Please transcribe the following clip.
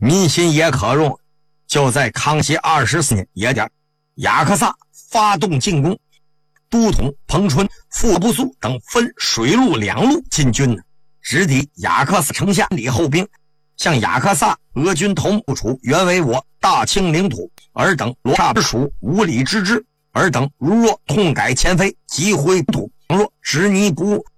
民心也可容。就在康熙24年夜间，雅克萨发动进攻，都统彭春、傅不素等分水陆两路进军，直抵雅克萨城下里后兵，向雅克萨俄军头目处原为我大清领土，尔等罗刹之属无礼之至，尔等如若痛改前非，即回土，若执泥不